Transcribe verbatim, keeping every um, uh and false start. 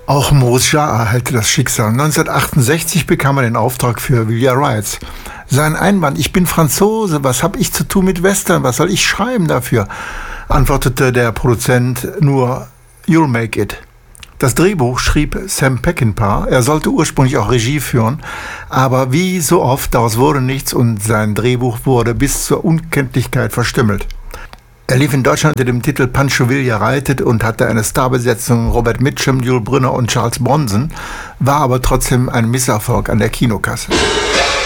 Auch Maurice Jarre ereilte das Schicksal. neunzehnhundertachtundsechzig bekam er den Auftrag für Julia Rides. Sein Einwand, ich bin Franzose, was habe ich zu tun mit Western, was soll ich schreiben dafür, antwortete der Produzent nur, you'll make it. Das Drehbuch schrieb Sam Peckinpah, er sollte ursprünglich auch Regie führen, aber wie so oft, daraus wurde nichts und sein Drehbuch wurde bis zur Unkenntlichkeit verstümmelt. Er lief in Deutschland unter dem Titel Pancho Villa reitet und hatte eine Starbesetzung Robert Mitchum, Yul Brynner und Charles Bronson, war aber trotzdem ein Misserfolg an der Kinokasse.